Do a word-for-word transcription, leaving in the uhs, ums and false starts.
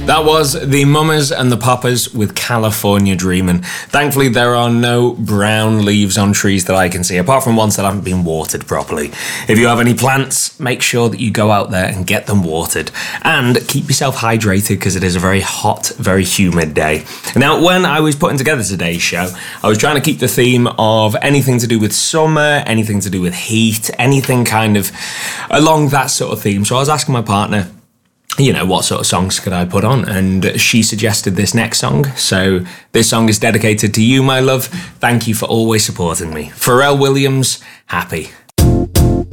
That was the Mummers and the Poppers with California Dreamin'. Thankfully, there are no brown leaves on trees that I can see, apart from ones that haven't been watered properly. If you have any plants, make sure that you go out there and get them watered. And keep yourself hydrated, because it is a very hot, very humid day. Now, when I was putting together today's show, I was trying to keep the theme of anything to do with summer, anything to do with heat, anything kind of along that sort of theme. So I was asking my partner, you know, what sort of songs could I put on? And she suggested this next song. So this song is dedicated to you, my love. Thank you for always supporting me. Pharrell Williams, Happy.